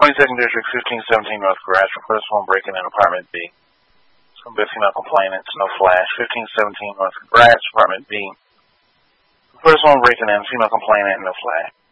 22nd District, 1517 North Garage. First one breaking in apartment B. It's going to be a female complainant, no flash. 1517 North Garage, apartment B. First one breaking in, female complainant, no flash.